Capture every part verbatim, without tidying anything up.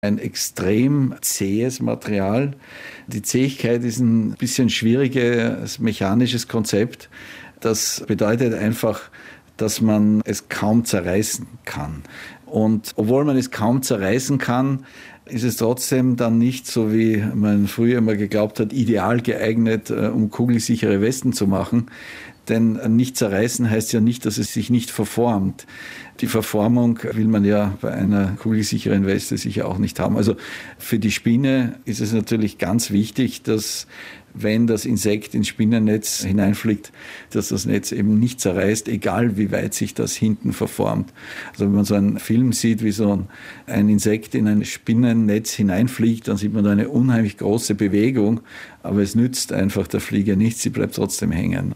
ein extrem zähes Material. Die Zähigkeit ist ein bisschen schwieriges mechanisches Konzept. Das bedeutet einfach, dass man es kaum zerreißen kann. Und obwohl man es kaum zerreißen kann, ist es trotzdem dann nicht, so wie man früher immer geglaubt hat, ideal geeignet, um kugelsichere Westen zu machen. Denn nicht zerreißen heißt ja nicht, dass es sich nicht verformt. Die Verformung will man ja bei einer kugelsicheren Weste sicher auch nicht haben. Also für die Spinne ist es natürlich ganz wichtig, dass, wenn das Insekt ins Spinnennetz hineinfliegt, dass das Netz eben nicht zerreißt, egal wie weit sich das hinten verformt. Also wenn man so einen Film sieht, wie so ein Insekt in ein Spinnennetz hineinfliegt, dann sieht man da eine unheimlich große Bewegung, aber es nützt einfach der Fliege nichts, sie bleibt trotzdem hängen.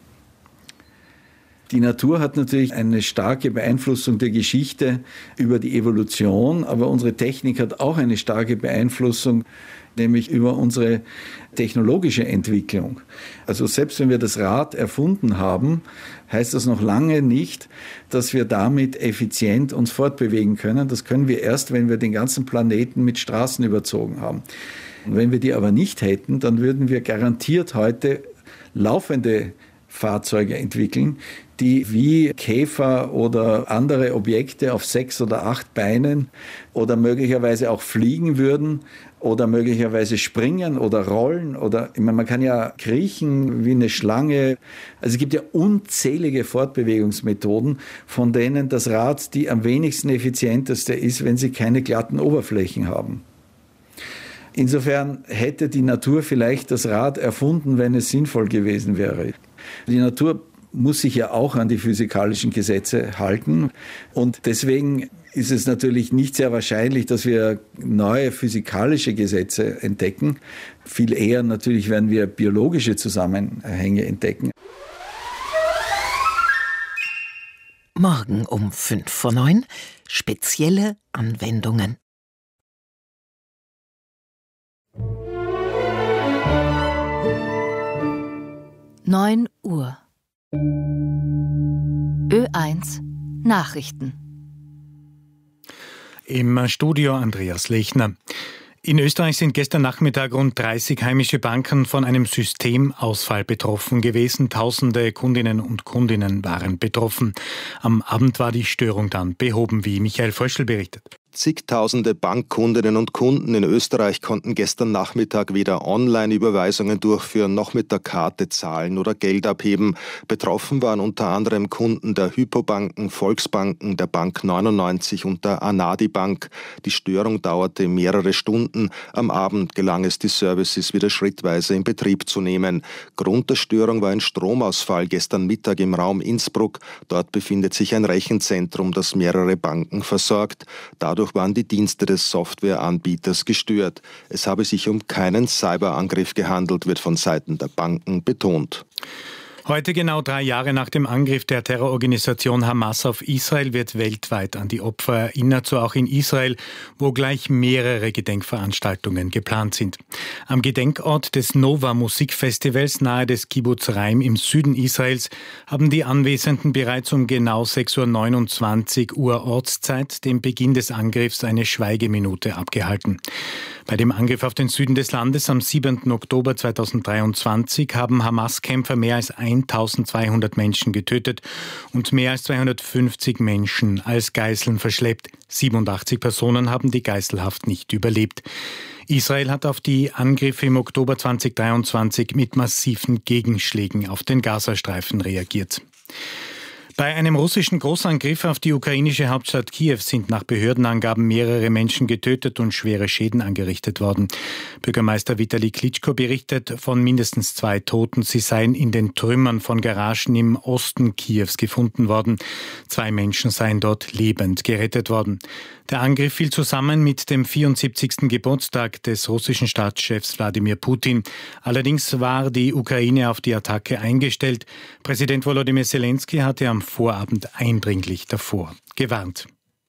Die Natur hat natürlich eine starke Beeinflussung der Geschichte über die Evolution, aber unsere Technik hat auch eine starke Beeinflussung, nämlich über unsere technologische Entwicklung. Also selbst wenn wir das Rad erfunden haben, heißt das noch lange nicht, dass wir damit effizient uns fortbewegen können. Das können wir erst, wenn wir den ganzen Planeten mit Straßen überzogen haben. Und wenn wir die aber nicht hätten, dann würden wir garantiert heute laufende Fahrzeuge entwickeln, die wie Käfer oder andere Objekte auf sechs oder acht Beinen oder möglicherweise auch fliegen würden oder möglicherweise springen oder rollen oder, ich meine, man kann ja kriechen wie eine Schlange. Also es gibt ja unzählige Fortbewegungsmethoden, von denen das Rad die am wenigsten effizienteste ist, wenn sie keine glatten Oberflächen haben. Insofern hätte die Natur vielleicht das Rad erfunden, wenn es sinnvoll gewesen wäre. Die Natur muss sich ja auch an die physikalischen Gesetze halten. Und deswegen ist es natürlich nicht sehr wahrscheinlich, dass wir neue physikalische Gesetze entdecken. Viel eher natürlich werden wir biologische Zusammenhänge entdecken. Morgen um fünf vor neun spezielle Anwendungen. neun Uhr. Ö eins Nachrichten. Im Studio Andreas Lechner. In Österreich sind gestern Nachmittag rund dreißig heimische Banken von einem Systemausfall betroffen gewesen. Tausende Kundinnen und Kundinnen waren betroffen. Am Abend war die Störung dann behoben, wie Michael Fröschl berichtet. Zigtausende Bankkundinnen und Kunden in Österreich konnten gestern Nachmittag weder Online-Überweisungen durchführen, noch mit der Karte zahlen oder Geld abheben. Betroffen waren unter anderem Kunden der Hypo-Banken, Volksbanken, der Bank neunundneunzig und der Anadi Bank. Die Störung dauerte mehrere Stunden. Am Abend gelang es, die Services wieder schrittweise in Betrieb zu nehmen. Grund der Störung war ein Stromausfall gestern Mittag im Raum Innsbruck. Dort befindet sich ein Rechenzentrum, das mehrere Banken versorgt. Dadurch waren die Dienste des Softwareanbieters gestört. Es habe sich um keinen Cyberangriff gehandelt, wird von Seiten der Banken betont. Heute, genau drei Jahre nach dem Angriff der Terrororganisation Hamas auf Israel, wird weltweit an die Opfer erinnert, so auch in Israel, wo gleich mehrere Gedenkveranstaltungen geplant sind. Am Gedenkort des Nova Musikfestivals nahe des Kibbuz Reim im Süden Israels haben die Anwesenden bereits um genau sechs Uhr neunundzwanzig Uhr Ortszeit, dem Beginn des Angriffs, eine Schweigeminute abgehalten. Bei dem Angriff auf den Süden des Landes am siebenten Oktober zweitausenddreiundzwanzig haben Hamas-Kämpfer mehr als eintausendzweihundert Menschen getötet und mehr als zweihundertfünfzig Menschen als Geiseln verschleppt. siebenundachtzig Personen haben die Geiselhaft nicht überlebt. Israel hat auf die Angriffe im Oktober zweitausenddreiundzwanzig mit massiven Gegenschlägen auf den Gazastreifen reagiert. Bei einem russischen Großangriff auf die ukrainische Hauptstadt Kiew sind nach Behördenangaben mehrere Menschen getötet und schwere Schäden angerichtet worden. Bürgermeister Vitali Klitschko berichtet von mindestens zwei Toten. Sie seien in den Trümmern von Garagen im Osten Kiews gefunden worden. Zwei Menschen seien dort lebend gerettet worden. Der Angriff fiel zusammen mit dem vierundsiebzigsten Geburtstag des russischen Staatschefs Wladimir Putin. Allerdings war die Ukraine auf die Attacke eingestellt. Präsident Volodymyr Zelensky hatte am Vorabend eindringlich davor gewarnt.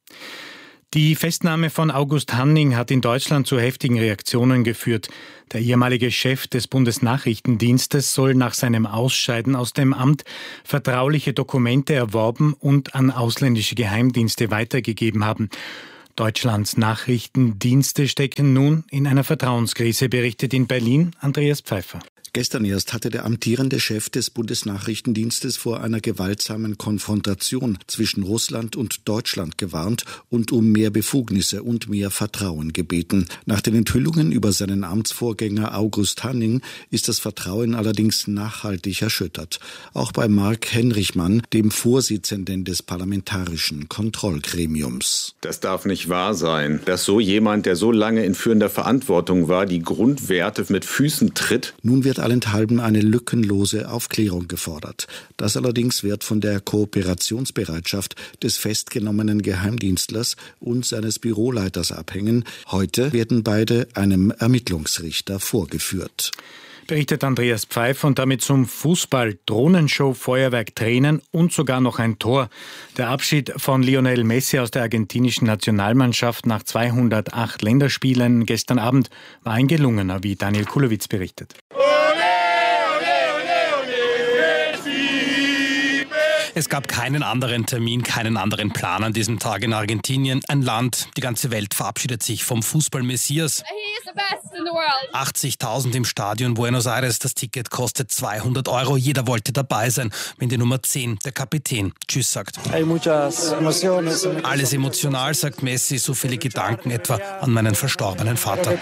Die Festnahme von August Hanning hat in Deutschland zu heftigen Reaktionen geführt. Der ehemalige Chef des Bundesnachrichtendienstes soll nach seinem Ausscheiden aus dem Amt vertrauliche Dokumente erworben und an ausländische Geheimdienste weitergegeben haben. Deutschlands Nachrichtendienste stecken nun in einer Vertrauenskrise, berichtet in Berlin Andreas Pfeiffer. Gestern erst hatte der amtierende Chef des Bundesnachrichtendienstes vor einer gewaltsamen Konfrontation zwischen Russland und Deutschland gewarnt und um mehr Befugnisse und mehr Vertrauen gebeten. Nach den Enthüllungen über seinen Amtsvorgänger August Hanning ist das Vertrauen allerdings nachhaltig erschüttert. Auch bei Mark Henrichmann, dem Vorsitzenden des Parlamentarischen Kontrollgremiums. Das darf nicht wahr sein, dass so jemand, der so lange in führender Verantwortung war, die Grundwerte mit Füßen tritt. Nun wird allenthalben eine lückenlose Aufklärung gefordert. Das allerdings wird von der Kooperationsbereitschaft des festgenommenen Geheimdienstlers und seines Büroleiters abhängen. Heute werden beide einem Ermittlungsrichter vorgeführt. Berichtet Andreas Pfeiffer und damit zum Fußball. Drohnenshow, Feuerwerk, Tränen und sogar noch ein Tor. Der Abschied von Lionel Messi aus der argentinischen Nationalmannschaft nach zweihundertacht Länderspielen gestern Abend war ein gelungener, wie Daniel Kulowitz berichtet. Es gab keinen anderen Termin, keinen anderen Plan an diesem Tag in Argentinien. Ein Land, die ganze Welt verabschiedet sich vom Fußball-Messias. achtzigtausend im Stadion Buenos Aires, das Ticket kostet zweihundert Euro. Jeder wollte dabei sein, wenn die Nummer zehn, der Kapitän, Tschüss sagt. Alles emotional, sagt Messi, so viele Gedanken etwa an meinen verstorbenen Vater.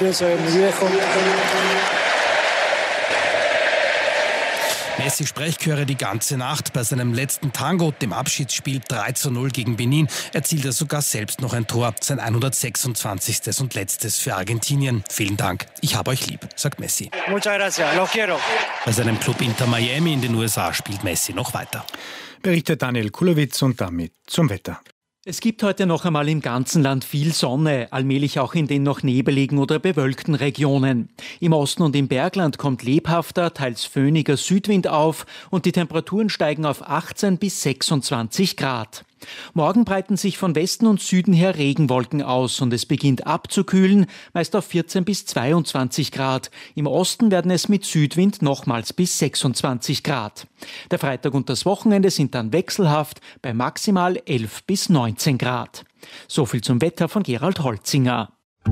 Messi Sprechchöre die ganze Nacht. Bei seinem letzten Tango, dem Abschiedsspiel drei zu null gegen Benin, erzielt er sogar selbst noch ein Tor. Sein hundertsechsundzwanzigstes und letztes für Argentinien. Vielen Dank, ich habe euch lieb, sagt Messi. Bei seinem Club Inter Miami in den U S A spielt Messi noch weiter. Berichtet Daniel Kulowitz und damit zum Wetter. Es gibt heute noch einmal im ganzen Land viel Sonne, allmählich auch in den noch nebeligen oder bewölkten Regionen. Im Osten und im Bergland kommt lebhafter, teils föhniger Südwind auf und die Temperaturen steigen auf achtzehn bis sechsundzwanzig Grad. Morgen breiten sich von Westen und Süden her Regenwolken aus und es beginnt abzukühlen, meist auf vierzehn bis zweiundzwanzig Grad. Im Osten werden es mit Südwind nochmals bis sechsundzwanzig Grad. Der Freitag und das Wochenende sind dann wechselhaft bei maximal elf bis neunzehn Grad. So viel zum Wetter von Gerald Holzinger.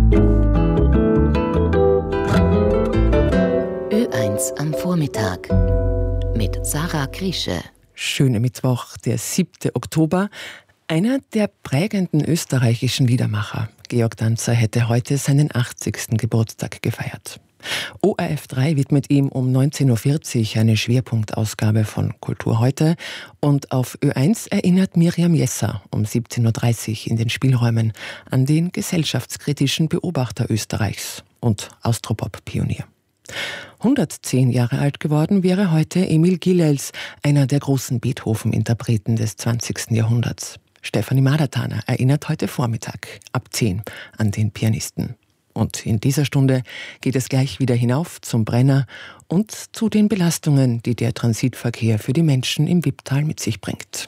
Ö eins am Vormittag mit Sarah Kriesche. Schöne Mittwoch, der siebte Oktober. Einer der prägenden österreichischen Liedermacher, Georg Danzer, hätte heute seinen achtzigsten Geburtstag gefeiert. O R F drei widmet ihm um neunzehn Uhr vierzig eine Schwerpunktausgabe von Kultur heute und auf Ö eins erinnert Miriam Jesser um siebzehn Uhr dreißig in den Spielräumen an den gesellschaftskritischen Beobachter Österreichs und Austropop-Pionier. hundertzehn Jahre alt geworden wäre heute Emil Gilels, einer der großen Beethoven-Interpreten des zwanzigsten Jahrhunderts. Stefanie Madertaner erinnert heute Vormittag ab zehn an den Pianisten. Und in dieser Stunde geht es gleich wieder hinauf zum Brenner und zu den Belastungen, die der Transitverkehr für die Menschen im Wipptal mit sich bringt.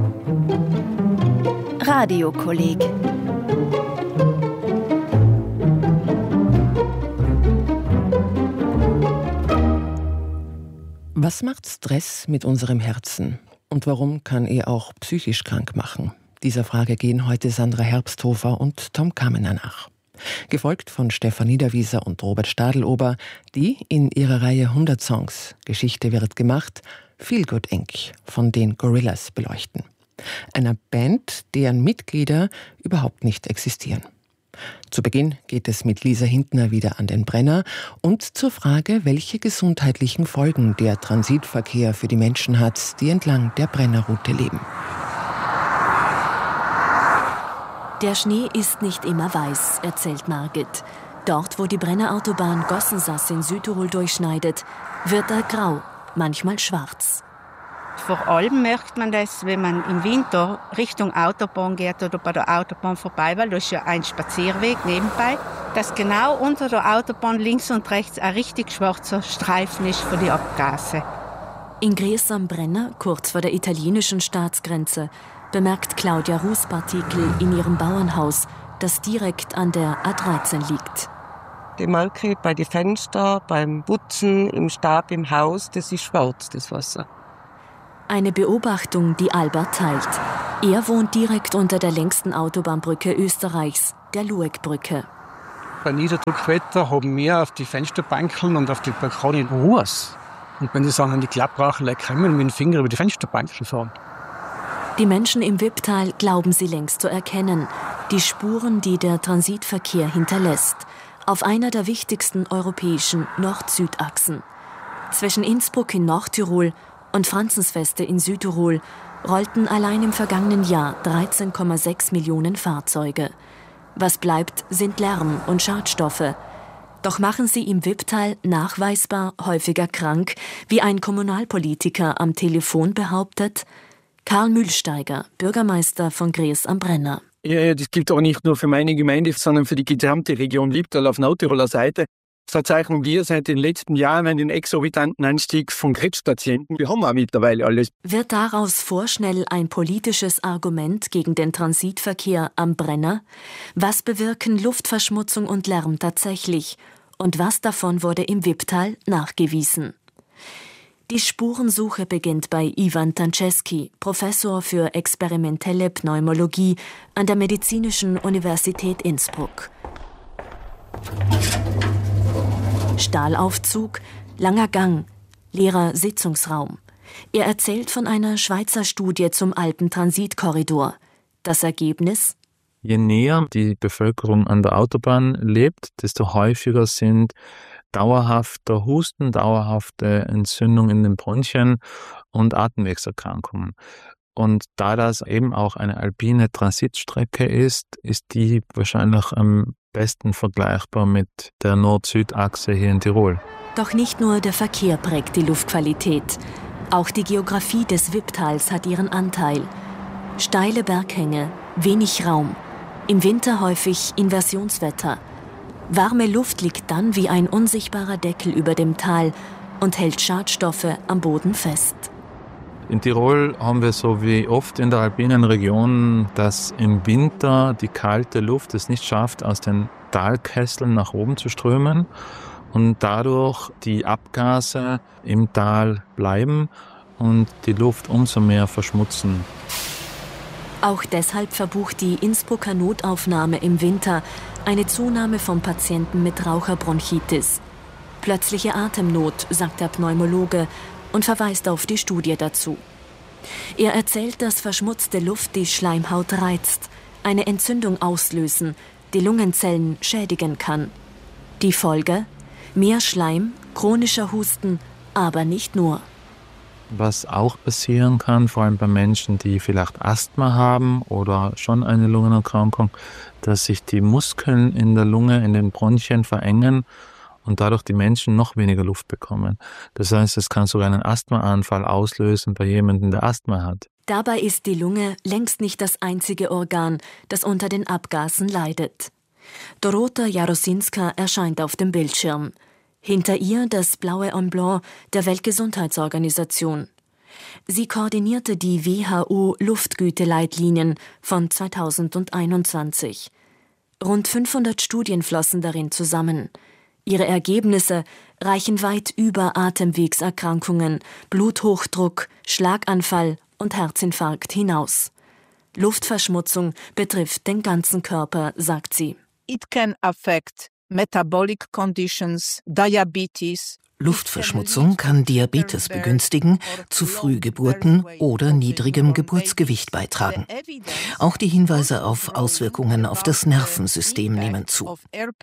Radiokolleg. Was macht Stress mit unserem Herzen? Und warum kann er auch psychisch krank machen? Dieser Frage gehen heute Sandra Herbsthofer und Tom Kamener nach. Gefolgt von Stefan Niederwieser und Robert Stadelober, die in ihrer Reihe hundert Songs Geschichte wird gemacht, Feel Good Incorporated von den Gorillaz beleuchten. Einer Band, deren Mitglieder überhaupt nicht existieren. Zu Beginn geht es mit Lisa Hintner wieder an den Brenner und zur Frage, welche gesundheitlichen Folgen der Transitverkehr für die Menschen hat, die entlang der Brennerroute leben. Der Schnee ist nicht immer weiß, erzählt Margit. Dort, wo die Brennerautobahn Gossensass in Südtirol durchschneidet, wird er grau, manchmal schwarz. Vor allem merkt man das, wenn man im Winter Richtung Autobahn geht oder bei der Autobahn vorbei, weil das ist ja ein Spazierweg nebenbei, dass genau unter der Autobahn links und rechts ein richtig schwarzer Streifen ist für die Abgase. In Gries am Brenner, kurz vor der italienischen Staatsgrenze, bemerkt Claudia Rußpartikel in ihrem Bauernhaus, das direkt an der A dreizehn liegt. Die Malke bei den Fenstern, beim Putzen, im Stab, im Haus, das ist schwarz, das Wasser. Eine Beobachtung, die Albert teilt. Er wohnt direkt unter der längsten Autobahnbrücke Österreichs, der Luegbrücke. Bei Niederdruckwetter haben wir auf die Fensterbankeln und auf die Balkone Ruß. Und wenn die sagen, an die Klapprauchen können wir mit dem Finger über die Fensterbankeln fahren. Die Menschen im Wipptal glauben sie längst zu erkennen. Die Spuren, die der Transitverkehr hinterlässt. Auf einer der wichtigsten europäischen Nord-Süd-Achsen. Zwischen Innsbruck in Nordtirol und Franzensfeste in Südtirol rollten allein im vergangenen Jahr dreizehn Komma sechs Millionen Fahrzeuge. Was bleibt, sind Lärm und Schadstoffe. Doch machen sie im Wipptal nachweisbar häufiger krank, wie ein Kommunalpolitiker am Telefon behauptet. Karl Mühlsteiger, Bürgermeister von Gries am Brenner. Ja, das gilt auch nicht nur für meine Gemeinde, sondern für die gesamte Region Wipptal auf Nordtiroler Seite. Verzeichnen wir seit den letzten Jahren einen exorbitanten Anstieg von Krebspatienten. Wir haben auch mittlerweile alles. Wird daraus vorschnell ein politisches Argument gegen den Transitverkehr am Brenner? Was bewirken Luftverschmutzung und Lärm tatsächlich? Und was davon wurde im Wipptal nachgewiesen? Die Spurensuche beginnt bei Ivan Tanczewski, Professor für experimentelle Pneumologie an der Medizinischen Universität Innsbruck. Stahlaufzug, langer Gang, leerer Sitzungsraum. Er erzählt von einer Schweizer Studie zum Alpentransitkorridor. Das Ergebnis? Je näher die Bevölkerung an der Autobahn lebt, desto häufiger sind dauerhafter Husten, dauerhafte Entzündung in den Bronchien und Atemwegserkrankungen. Und da das eben auch eine alpine Transitstrecke ist, ist die wahrscheinlich am besten vergleichbar mit der Nord-Süd-Achse hier in Tirol. Doch nicht nur der Verkehr prägt die Luftqualität. Auch die Geografie des Wipptals hat ihren Anteil. Steile Berghänge, wenig Raum. Im Winter häufig Inversionswetter. Warme Luft liegt dann wie ein unsichtbarer Deckel über dem Tal und hält Schadstoffe am Boden fest. In Tirol haben wir so wie oft in der alpinen Region, dass im Winter die kalte Luft es nicht schafft, aus den Talkesseln nach oben zu strömen und dadurch die Abgase im Tal bleiben und die Luft umso mehr verschmutzen. Auch deshalb verbucht die Innsbrucker Notaufnahme im Winter eine Zunahme von Patienten mit Raucherbronchitis. Plötzliche Atemnot, sagt der Pneumologe und verweist auf die Studie dazu. Er erzählt, dass verschmutzte Luft die Schleimhaut reizt, eine Entzündung auslösen, die Lungenzellen schädigen kann. Die Folge? Mehr Schleim, chronischer Husten, aber nicht nur. Was auch passieren kann, vor allem bei Menschen, die vielleicht Asthma haben oder schon eine Lungenerkrankung, dass sich die Muskeln in der Lunge, in den Bronchien verengen und dadurch die Menschen noch weniger Luft bekommen. Das heißt, es kann sogar einen Asthmaanfall auslösen bei jemandem, der Asthma hat. Dabei ist die Lunge längst nicht das einzige Organ, das unter den Abgasen leidet. Dorota Jarosinska erscheint auf dem Bildschirm. Hinter ihr das blaue Emblem der Weltgesundheitsorganisation. Sie koordinierte die W H O-Luftgüteleitlinien von zweitausendeinundzwanzig. Rund fünfhundert Studien flossen darin zusammen. Ihre Ergebnisse reichen weit über Atemwegserkrankungen, Bluthochdruck, Schlaganfall und Herzinfarkt hinaus. Luftverschmutzung betrifft den ganzen Körper, sagt sie. It can affect metabolic conditions, diabetes. Luftverschmutzung kann Diabetes begünstigen, zu Frühgeburten oder niedrigem Geburtsgewicht beitragen. Auch die Hinweise auf Auswirkungen auf das Nervensystem nehmen zu.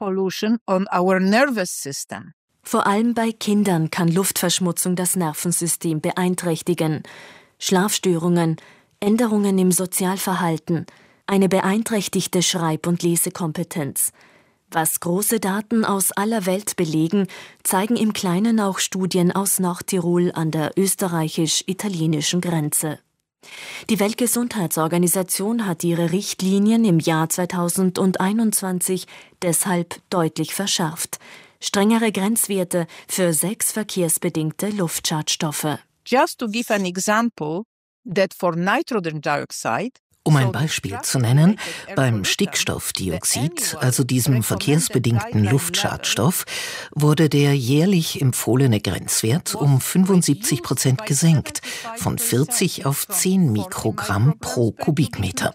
Vor allem bei Kindern kann Luftverschmutzung das Nervensystem beeinträchtigen. Schlafstörungen, Änderungen im Sozialverhalten, eine beeinträchtigte Schreib- und Lesekompetenz. Was große Daten aus aller Welt belegen, zeigen im Kleinen auch Studien aus Nordtirol an der österreichisch-italienischen Grenze. Die Weltgesundheitsorganisation hat ihre Richtlinien im Jahr zweitausendeinundzwanzig deshalb deutlich verschärft. Strengere Grenzwerte für sechs verkehrsbedingte Luftschadstoffe. Just to give an example, that for nitrogen dioxide, Um ein Beispiel zu nennen, beim Stickstoffdioxid, also diesem verkehrsbedingten Luftschadstoff, wurde der jährlich empfohlene Grenzwert um fünfundsiebzig Prozent gesenkt, von vierzig auf zehn Mikrogramm pro Kubikmeter.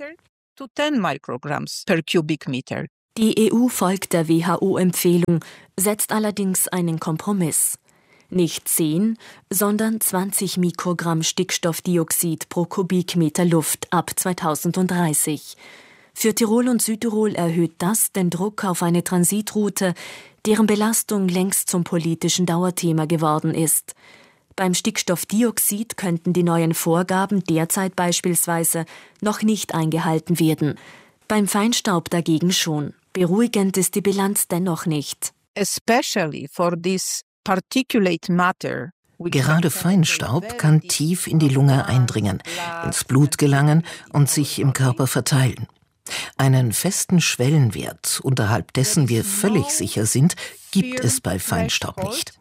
Die E U folgt der W H O-Empfehlung, setzt allerdings einen Kompromiss. Nicht zehn, sondern zwanzig Mikrogramm Stickstoffdioxid pro Kubikmeter Luft ab zweitausenddreißig. Für Tirol und Südtirol erhöht das den Druck auf eine Transitroute, deren Belastung längst zum politischen Dauerthema geworden ist. Beim Stickstoffdioxid könnten die neuen Vorgaben derzeit beispielsweise noch nicht eingehalten werden. Beim Feinstaub dagegen schon. Beruhigend ist die Bilanz dennoch nicht. Especially for this particulate matter. Gerade Feinstaub kann tief in die Lunge eindringen, ins Blut gelangen und sich im Körper verteilen. Einen festen Schwellenwert, unterhalb dessen wir völlig sicher sind, gibt es bei Feinstaub nicht.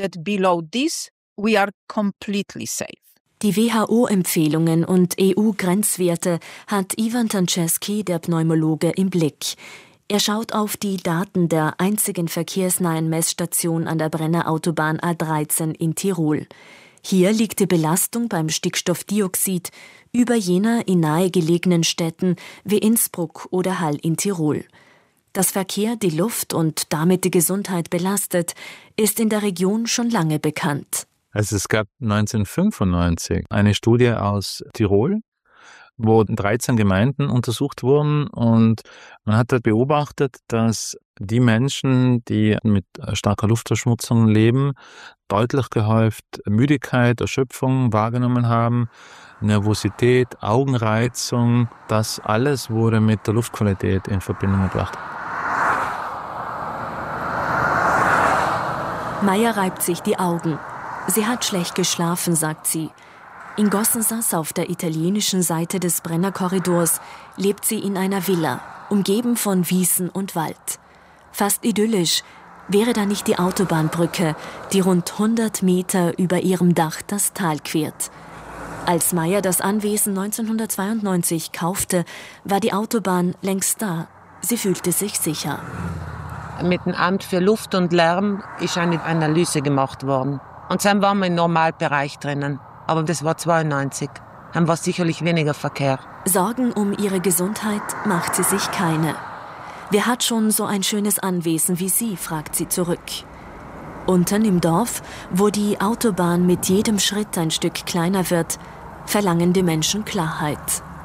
Die W H O-Empfehlungen und E U-Grenzwerte hat Ivan Tanczewski, der Pneumologe, im Blick. Er schaut auf die Daten der einzigen verkehrsnahen Messstation an der Brenner Autobahn A dreizehn in Tirol. Hier liegt die Belastung beim Stickstoffdioxid über jener in nahegelegenen Städten wie Innsbruck oder Hall in Tirol. Dass Verkehr die Luft und damit die Gesundheit belastet, ist in der Region schon lange bekannt. Also es gab neunzehnhundertfünfundneunzig eine Studie aus Tirol, wo dreizehn Gemeinden untersucht wurden und man hat dort beobachtet, dass die Menschen, die mit starker Luftverschmutzung leben, deutlich gehäuft Müdigkeit, Erschöpfung wahrgenommen haben, Nervosität, Augenreizung, das alles wurde mit der Luftqualität in Verbindung gebracht. Meier reibt sich die Augen. Sie hat schlecht geschlafen, sagt sie. In Gossensas auf der italienischen Seite des Brennerkorridors lebt sie in einer Villa, umgeben von Wiesen und Wald. Fast idyllisch, wäre da nicht die Autobahnbrücke, die rund hundert Meter über ihrem Dach das Tal quert. Als Meier das Anwesen neunzehnhundertzweiundneunzig kaufte, war die Autobahn längst da. Sie fühlte sich sicher. Mit dem Amt für Luft und Lärm ist eine Analyse gemacht worden. Und dann waren wir im Normalbereich drinnen. Aber das war zweiundneunzig. Dann war sicherlich weniger Verkehr. Sorgen um ihre Gesundheit macht sie sich keine. Wer hat schon so ein schönes Anwesen wie sie, fragt sie zurück. Unten im Dorf, wo die Autobahn mit jedem Schritt ein Stück kleiner wird, verlangen die Menschen Klarheit.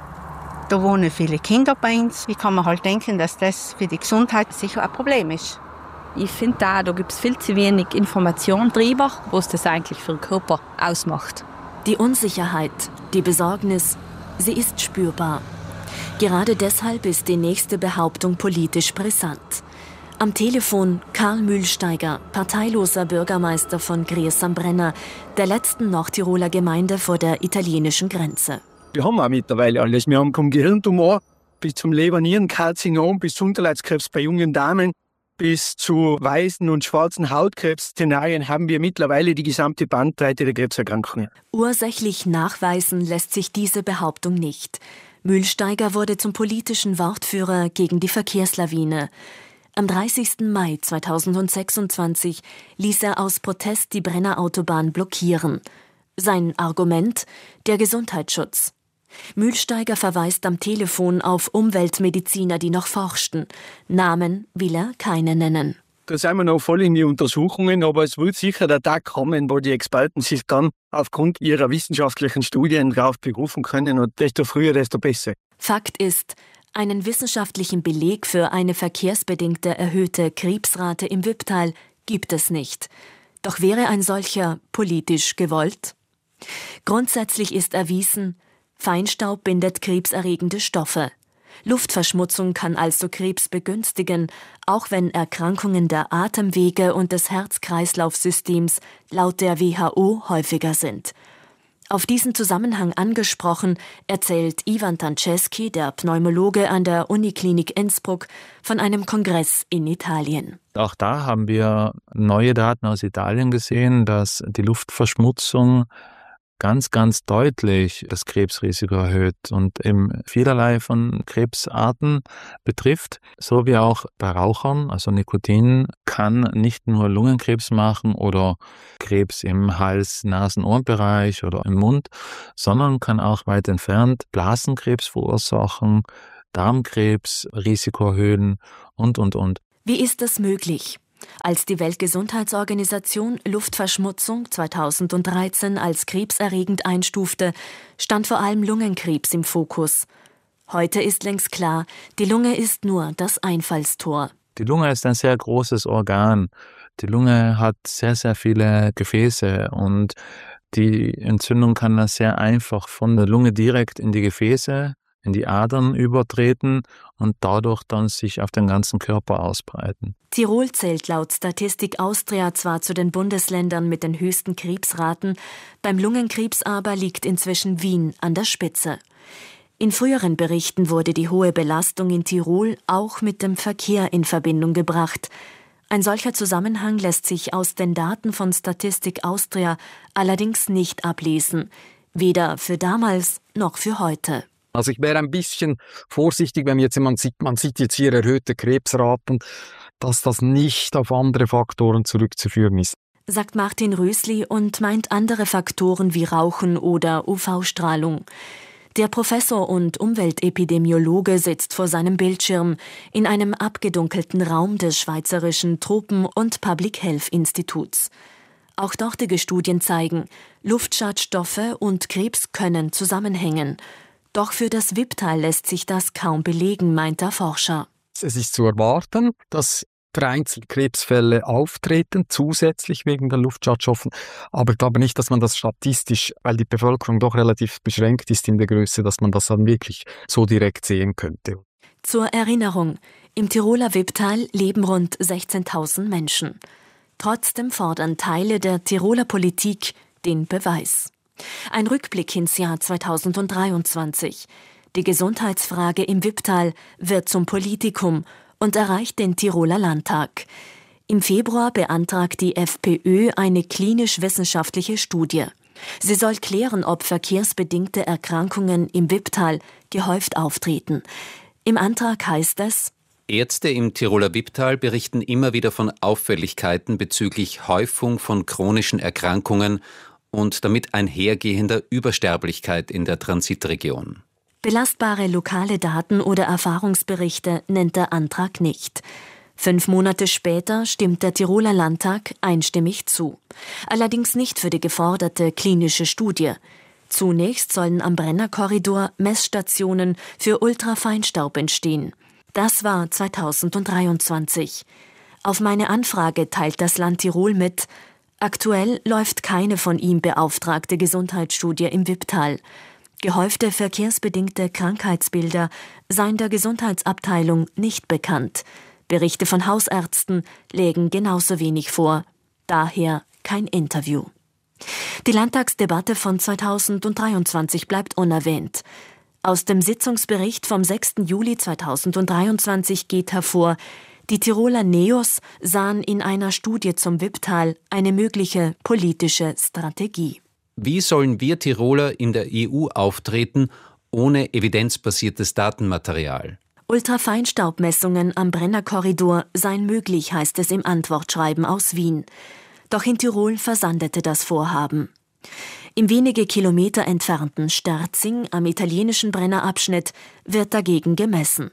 Da wohnen viele Kinder bei uns. Wie kann man halt denken, dass das für die Gesundheit sicher ein Problem ist? Ich finde da, da gibt es viel zu wenig Information darüber, was das eigentlich für den Körper ausmacht. Die Unsicherheit, die Besorgnis, sie ist spürbar. Gerade deshalb ist die nächste Behauptung politisch brisant. Am Telefon Karl Mühlsteiger, parteiloser Bürgermeister von Gries am Brenner, der letzten Nordtiroler Gemeinde vor der italienischen Grenze. Wir haben auch mittlerweile alles. Wir haben vom Gehirntumor bis zum Leber-Nierenkarzinom, bis zum Unterleibskrebs bei jungen Damen, bis zu weißen und schwarzen Hautkrebs-Szenarien haben wir mittlerweile die gesamte Bandbreite der Krebserkrankungen. Ursächlich nachweisen lässt sich diese Behauptung nicht. Mühlsteiger wurde zum politischen Wortführer gegen die Verkehrslawine. Am dreißigsten Mai zweitausendsechsundzwanzig ließ er aus Protest die Brenner Autobahn blockieren. Sein Argument: der Gesundheitsschutz. Mühlsteiger verweist am Telefon auf Umweltmediziner, die noch forschten. Namen will er keine nennen. Da sind wir noch voll in die Untersuchungen, aber es wird sicher der Tag kommen, wo die Experten sich dann aufgrund ihrer wissenschaftlichen Studien darauf berufen können und desto früher, desto besser. Fakt ist, einen wissenschaftlichen Beleg für eine verkehrsbedingte erhöhte Krebsrate im Wipptal gibt es nicht. Doch wäre ein solcher politisch gewollt? Grundsätzlich ist erwiesen, Feinstaub bindet krebserregende Stoffe. Luftverschmutzung kann also Krebs begünstigen, auch wenn Erkrankungen der Atemwege und des Herz-Kreislauf-Systems laut der W H O häufiger sind. Auf diesen Zusammenhang angesprochen, erzählt Ivan Tanczewski, der Pneumologe an der Uniklinik Innsbruck, von einem Kongress in Italien. Auch da haben wir neue Daten aus Italien gesehen, dass die Luftverschmutzung ganz, ganz deutlich das Krebsrisiko erhöht und eben vielerlei von Krebsarten betrifft, so wie auch bei Rauchern. Also Nikotin kann nicht nur Lungenkrebs machen oder Krebs im Hals-, Nasen-, Ohrenbereich oder im Mund, sondern kann auch weit entfernt Blasenkrebs verursachen, Darmkrebs, Risiko erhöhen und, und, und. Wie ist das möglich? Als die Weltgesundheitsorganisation Luftverschmutzung zweitausenddreizehn als krebserregend einstufte, stand vor allem Lungenkrebs im Fokus. Heute ist längst klar, die Lunge ist nur das Einfallstor. Die Lunge ist ein sehr großes Organ. Die Lunge hat sehr, sehr viele Gefäße und die Entzündung kann dann sehr einfach von der Lunge direkt in die Gefäße, in die Adern übertreten und dadurch dann sich auf den ganzen Körper ausbreiten. Tirol zählt laut Statistik Austria zwar zu den Bundesländern mit den höchsten Krebsraten, beim Lungenkrebs aber liegt inzwischen Wien an der Spitze. In früheren Berichten wurde die hohe Belastung in Tirol auch mit dem Verkehr in Verbindung gebracht. Ein solcher Zusammenhang lässt sich aus den Daten von Statistik Austria allerdings nicht ablesen, weder für damals noch für heute. Also ich wäre ein bisschen vorsichtig, wenn jetzt man sieht, man sieht jetzt hier erhöhte Krebsraten, dass das nicht auf andere Faktoren zurückzuführen ist. Sagt Martin Rösli und meint andere Faktoren wie Rauchen oder U V-Strahlung. Der Professor und Umweltepidemiologe sitzt vor seinem Bildschirm in einem abgedunkelten Raum des Schweizerischen Tropen- und Public Health Instituts. Auch dortige Studien zeigen, Luftschadstoffe und Krebs können zusammenhängen. Doch für das Wipptal lässt sich das kaum belegen, meint der Forscher. Es ist zu erwarten, dass vereinzelt Krebsfälle auftreten, zusätzlich wegen der Luftschadstoffen. Aber ich glaube nicht, dass man das statistisch, weil die Bevölkerung doch relativ beschränkt ist in der Größe, dass man das dann wirklich so direkt sehen könnte. Zur Erinnerung, im Tiroler Wipptal leben rund sechzehntausend Menschen. Trotzdem fordern Teile der Tiroler Politik den Beweis. Ein Rückblick ins Jahr zweitausenddreiundzwanzig. Die Gesundheitsfrage im Wipptal wird zum Politikum und erreicht den Tiroler Landtag. Im Februar beantragt die FPÖ eine klinisch-wissenschaftliche Studie. Sie soll klären, ob verkehrsbedingte Erkrankungen im Wipptal gehäuft auftreten. Im Antrag heißt es: Ärzte im Tiroler Wipptal berichten immer wieder von Auffälligkeiten bezüglich Häufung von chronischen Erkrankungen und damit einhergehender Übersterblichkeit in der Transitregion. Belastbare lokale Daten oder Erfahrungsberichte nennt der Antrag nicht. Fünf Monate später stimmt der Tiroler Landtag einstimmig zu. Allerdings nicht für die geforderte klinische Studie. Zunächst sollen am Brennerkorridor Messstationen für Ultrafeinstaub entstehen. Das war zweitausenddreiundzwanzig. Auf meine Anfrage teilt das Land Tirol mit: Aktuell läuft keine von ihm beauftragte Gesundheitsstudie im Wipptal. Gehäufte verkehrsbedingte Krankheitsbilder seien der Gesundheitsabteilung nicht bekannt. Berichte von Hausärzten lägen genauso wenig vor. Daher kein Interview. Die Landtagsdebatte von zweitausenddreiundzwanzig bleibt unerwähnt. Aus dem Sitzungsbericht vom sechsten Juli zweitausenddreiundzwanzig geht hervor, die Tiroler Neos sahen in einer Studie zum Wipptal eine mögliche politische Strategie. Wie sollen wir Tiroler in der E U auftreten, ohne evidenzbasiertes Datenmaterial? Ultrafeinstaubmessungen am Brennerkorridor seien möglich, heißt es im Antwortschreiben aus Wien. Doch in Tirol versandete das Vorhaben. Im wenige Kilometer entfernten Sterzing am italienischen Brennerabschnitt wird dagegen gemessen.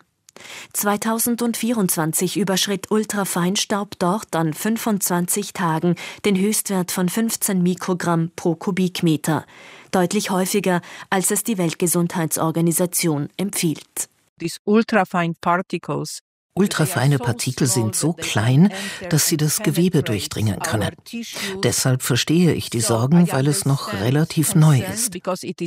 zweitausendvierundzwanzig überschritt Ultrafeinstaub dort an fünfundzwanzig Tagen den Höchstwert von fünfzehn Mikrogramm pro Kubikmeter, deutlich häufiger, als es die Weltgesundheitsorganisation empfiehlt. These ultrafine particles Ultrafeine Partikel sind so klein, dass sie das Gewebe durchdringen können. Deshalb verstehe ich die Sorgen, weil es noch relativ neu ist.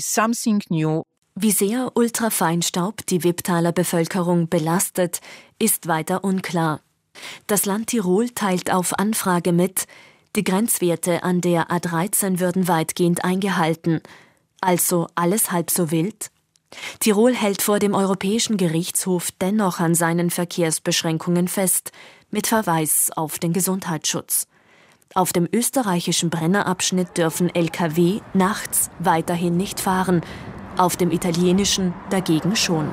Wie sehr Ultrafeinstaub die Wipptaler Bevölkerung belastet, ist weiter unklar. Das Land Tirol teilt auf Anfrage mit, die Grenzwerte an der A dreizehn würden weitgehend eingehalten. Also alles halb so wild? Tirol hält vor dem Europäischen Gerichtshof dennoch an seinen Verkehrsbeschränkungen fest, mit Verweis auf den Gesundheitsschutz. Auf dem österreichischen Brennerabschnitt dürfen L K W nachts weiterhin nicht fahren, auf dem italienischen dagegen schon.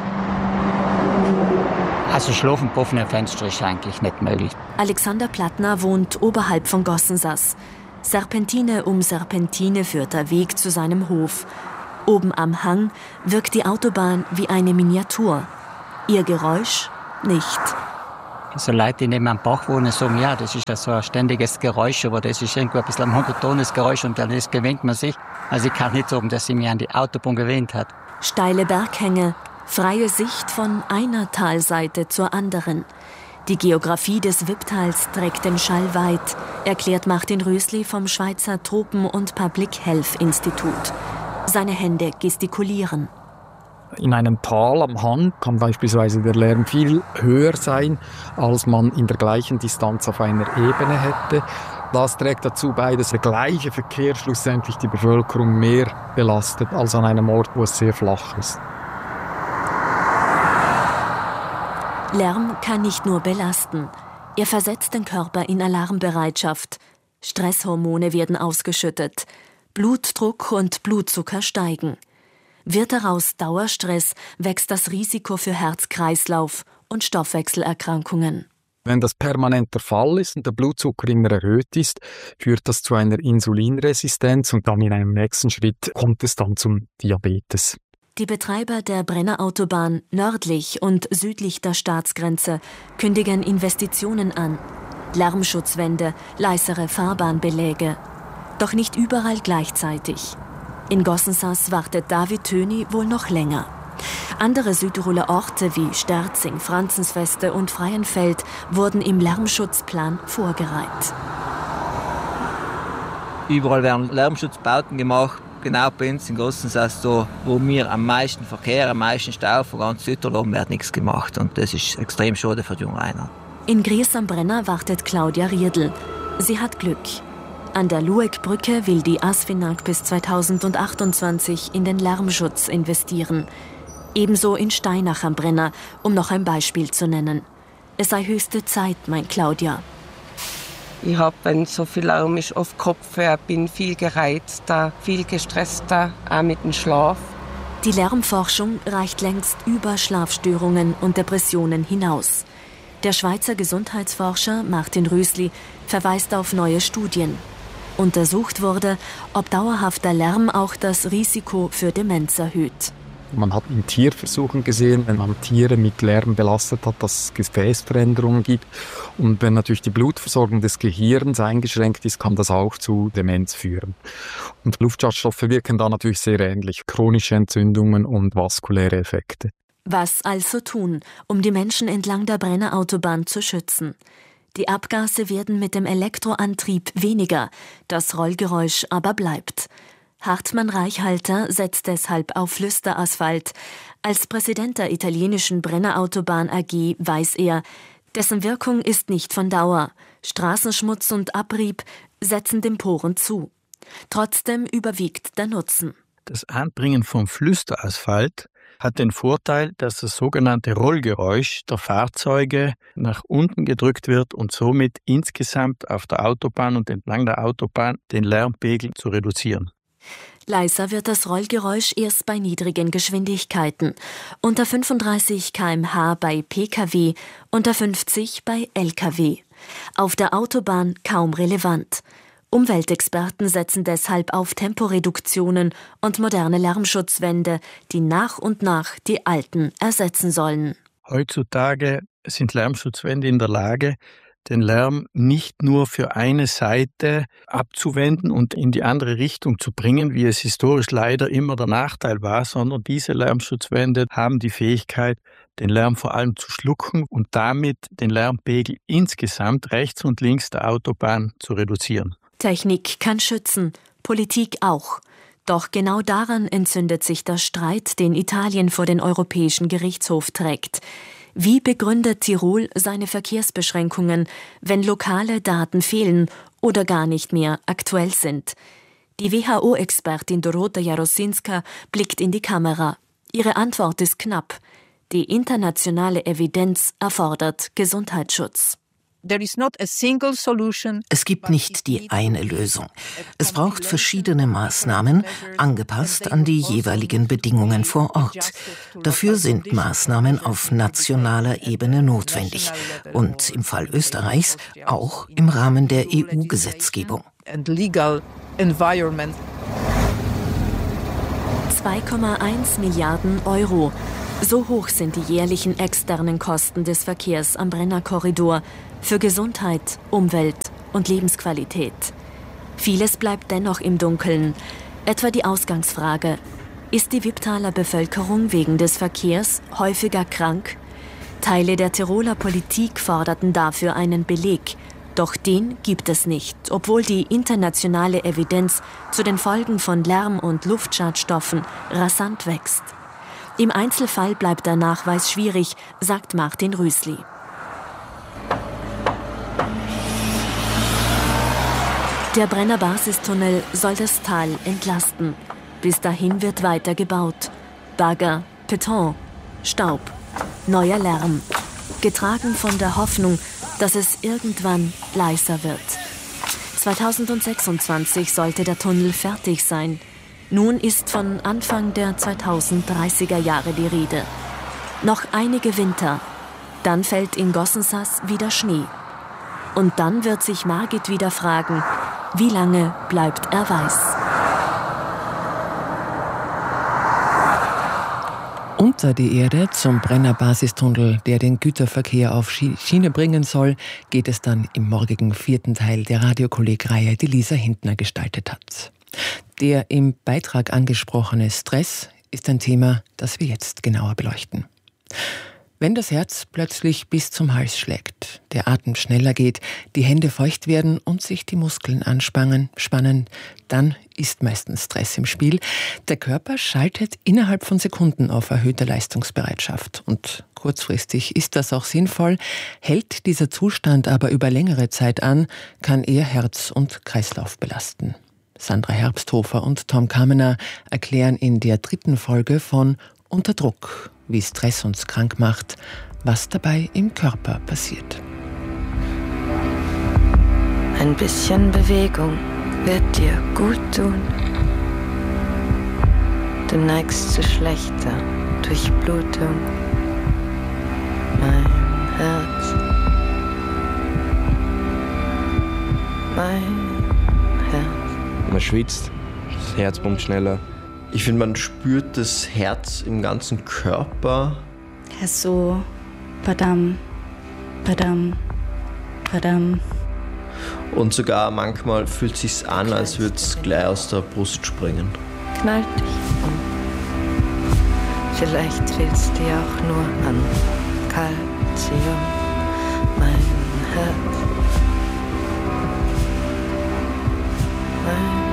Also schlafen bei offenen Fenstern ist eigentlich nicht möglich. Alexander Plattner wohnt oberhalb von Gossensass. Serpentine um Serpentine führt der Weg zu seinem Hof. Oben am Hang wirkt die Autobahn wie eine Miniatur. Ihr Geräusch nicht. Also Leute, die neben einem Bach wohnen, sagen, ja, das ist ja so ein ständiges Geräusch, aber das ist irgendwo ein bisschen ein monotones Geräusch und an das gewöhnt man sich. Also ich kann nicht sagen, dass sie mich an die Autobahn gewöhnt hat. Steile Berghänge, freie Sicht von einer Talseite zur anderen. Die Geografie des Wipptals trägt den Schall weit, erklärt Martin Rösli vom Schweizer Tropen- und Public Health Institut. Seine Hände gestikulieren. In einem Tal am Hang kann beispielsweise der Lärm viel höher sein, als man in der gleichen Distanz auf einer Ebene hätte. Das trägt dazu bei, dass der gleiche Verkehr schlussendlich die Bevölkerung mehr belastet als an einem Ort, wo es sehr flach ist. Lärm kann nicht nur belasten. Er versetzt den Körper in Alarmbereitschaft. Stresshormone werden ausgeschüttet. Blutdruck und Blutzucker steigen. Wird daraus Dauerstress, wächst das Risiko für Herz-Kreislauf- und Stoffwechselerkrankungen. Wenn das permanent der Fall ist und der Blutzucker immer erhöht ist, führt das zu einer Insulinresistenz und dann in einem nächsten Schritt kommt es dann zum Diabetes. Die Betreiber der Brennerautobahn nördlich und südlich der Staatsgrenze kündigen Investitionen an. Lärmschutzwände, leisere Fahrbahnbeläge. Doch nicht überall gleichzeitig. In Gossensass wartet David Töni wohl noch länger. Andere Südtiroler Orte wie Sterzing, Franzensfeste und Freienfeld wurden im Lärmschutzplan vorgereiht. Überall werden Lärmschutzbauten gemacht. Genau bei uns in Gossensass, so, wo wir am meisten Verkehr, am meisten Stau von ganz Südtirol haben, wird nichts gemacht. Und das ist extrem schade für die Jungreiner. In Gries am Brenner wartet Claudia Riedl. Sie hat Glück. An der Lueck-Brücke will die ASFINAG bis zweitausendachtundzwanzig in den Lärmschutz investieren. Ebenso in Steinach am Brenner, um noch ein Beispiel zu nennen. Es sei höchste Zeit, meint Claudia. Ich habe, wenn so viel Lärm ist, auf Kopf, bin viel gereizter, viel gestresster, auch mit dem Schlaf. Die Lärmforschung reicht längst über Schlafstörungen und Depressionen hinaus. Der Schweizer Gesundheitsforscher Martin Rösli verweist auf neue Studien. Untersucht wurde, ob dauerhafter Lärm auch das Risiko für Demenz erhöht. Man hat in Tierversuchen gesehen, wenn man Tiere mit Lärm belastet hat, dass es Gefäßveränderungen gibt. Und wenn natürlich die Blutversorgung des Gehirns eingeschränkt ist, kann das auch zu Demenz führen. Und Luftschadstoffe wirken da natürlich sehr ähnlich. Chronische Entzündungen und vaskuläre Effekte. Was also tun, um die Menschen entlang der Brennerautobahn zu schützen? Die Abgase werden mit dem Elektroantrieb weniger, das Rollgeräusch aber bleibt. Hartmann Reichhalter setzt deshalb auf Flüsterasphalt. Als Präsident der italienischen Brennerautobahn A G weiß er, dessen Wirkung ist nicht von Dauer. Straßenschmutz und Abrieb setzen den Poren zu. Trotzdem überwiegt der Nutzen. Das Anbringen von Flüsterasphalt hat den Vorteil, dass das sogenannte Rollgeräusch der Fahrzeuge nach unten gedrückt wird und somit insgesamt auf der Autobahn und entlang der Autobahn den Lärmpegel zu reduzieren. Leiser wird das Rollgeräusch erst bei niedrigen Geschwindigkeiten. Unter fünfunddreißig Kilometer pro Stunde bei P K W, unter fünfzig bei L K W. Auf der Autobahn kaum relevant. Umweltexperten setzen deshalb auf Temporeduktionen und moderne Lärmschutzwände, die nach und nach die alten ersetzen sollen. Heutzutage sind Lärmschutzwände in der Lage, den Lärm nicht nur für eine Seite abzuwenden und in die andere Richtung zu bringen, wie es historisch leider immer der Nachteil war, sondern diese Lärmschutzwände haben die Fähigkeit, den Lärm vor allem zu schlucken und damit den Lärmpegel insgesamt rechts und links der Autobahn zu reduzieren. Technik kann schützen, Politik auch. Doch genau daran entzündet sich der Streit, den Italien vor den Europäischen Gerichtshof trägt. Wie begründet Tirol seine Verkehrsbeschränkungen, wenn lokale Daten fehlen oder gar nicht mehr aktuell sind? Die W H O-Expertin Dorota Jarosinska blickt in die Kamera. Ihre Antwort ist knapp. Die internationale Evidenz erfordert Gesundheitsschutz. Es gibt nicht die eine Lösung. Es braucht verschiedene Maßnahmen, angepasst an die jeweiligen Bedingungen vor Ort. Dafür sind Maßnahmen auf nationaler Ebene notwendig und im Fall Österreichs auch im Rahmen der E U-Gesetzgebung. zwei Komma eins Milliarden Euro. So hoch sind die jährlichen externen Kosten des Verkehrs am Brennerkorridor für Gesundheit, Umwelt und Lebensqualität. Vieles bleibt dennoch im Dunkeln. Etwa die Ausgangsfrage: Ist die Wipptaler Bevölkerung wegen des Verkehrs häufiger krank? Teile der Tiroler Politik forderten dafür einen Beleg. Doch den gibt es nicht, obwohl die internationale Evidenz zu den Folgen von Lärm- und Luftschadstoffen rasant wächst. Im Einzelfall bleibt der Nachweis schwierig, sagt Martin Rüßli. Der Brenner-Basistunnel soll das Tal entlasten. Bis dahin wird weiter gebaut. Bagger, Beton, Staub, neuer Lärm. Getragen von der Hoffnung, dass es irgendwann leiser wird. zweitausendsechsundzwanzig sollte der Tunnel fertig sein. Nun ist von Anfang der zweitausenddreißiger Jahre die Rede. Noch einige Winter, dann fällt in Gossensas wieder Schnee. Und dann wird sich Margit wieder fragen, wie lange bleibt er weiß? Unter die Erde zum Brenner-Basistunnel, der den Güterverkehr auf Schiene bringen soll, geht es dann im morgigen vierten Teil der Radiokolleg-Reihe, die Lisa Hintner gestaltet hat. Der im Beitrag angesprochene Stress ist ein Thema, das wir jetzt genauer beleuchten. Wenn das Herz plötzlich bis zum Hals schlägt, der Atem schneller geht, die Hände feucht werden und sich die Muskeln anspannen, spannen, dann ist meistens Stress im Spiel. Der Körper schaltet innerhalb von Sekunden auf erhöhte Leistungsbereitschaft. Und kurzfristig ist das auch sinnvoll. Hält dieser Zustand aber über längere Zeit an, kann er Herz und Kreislauf belasten. Sandra Herbsthofer und Tom Kamener erklären in der dritten Folge von Unter Druck, wie Stress uns krank macht, was dabei im Körper passiert. Ein bisschen Bewegung wird dir gut tun. Du neigst zu schlechter Durchblutung. Mein Herz, mein Herz. Man schwitzt, das Herz pumpt schneller. Ich finde, man spürt das Herz im ganzen Körper. Ja, so badam, badam, badam. Und sogar manchmal fühlt es sich an, als würde es gleich aus der Brust springen. Knallt dich um. Vielleicht fehlt es dir auch nur an Calcium, mein Herz. Mein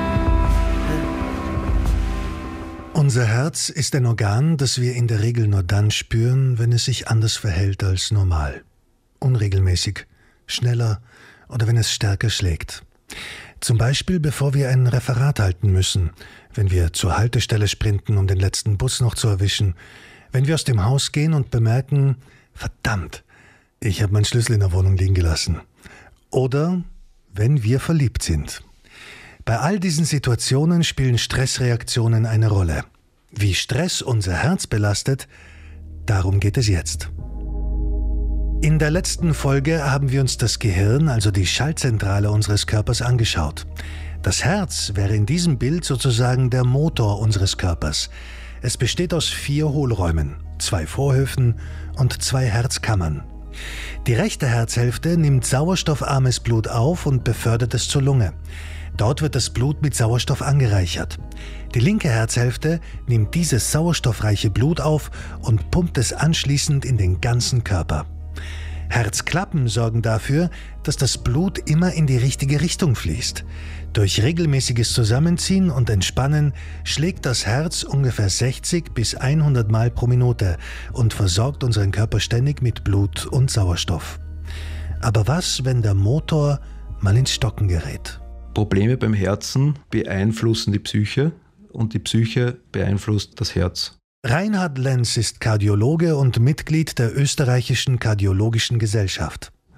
Unser Herz ist ein Organ, das wir in der Regel nur dann spüren, wenn es sich anders verhält als normal. Unregelmäßig, schneller oder wenn es stärker schlägt. Zum Beispiel, bevor wir ein Referat halten müssen, wenn wir zur Haltestelle sprinten, um den letzten Bus noch zu erwischen, wenn wir aus dem Haus gehen und bemerken, verdammt, ich habe meinen Schlüssel in der Wohnung liegen gelassen. Oder wenn wir verliebt sind. Bei all diesen Situationen spielen Stressreaktionen eine Rolle. Wie Stress unser Herz belastet, darum geht es jetzt. In der letzten Folge haben wir uns das Gehirn, also die Schaltzentrale unseres Körpers, angeschaut. Das Herz wäre in diesem Bild sozusagen der Motor unseres Körpers. Es besteht aus vier Hohlräumen, zwei Vorhöfen und zwei Herzkammern. Die rechte Herzhälfte nimmt sauerstoffarmes Blut auf und befördert es zur Lunge. Dort wird das Blut mit Sauerstoff angereichert. Die linke Herzhälfte nimmt dieses sauerstoffreiche Blut auf und pumpt es anschließend in den ganzen Körper. Herzklappen sorgen dafür, dass das Blut immer in die richtige Richtung fließt. Durch regelmäßiges Zusammenziehen und Entspannen schlägt das Herz ungefähr sechzig bis hundert Mal pro Minute und versorgt unseren Körper ständig mit Blut und Sauerstoff. Aber was, wenn der Motor mal ins Stocken gerät? Probleme beim Herzen beeinflussen die Psyche und die Psyche beeinflusst das Herz. Reinhard Lenz ist Kardiologe und Mitglied der Österreichischen Kardiologischen Gesellschaft.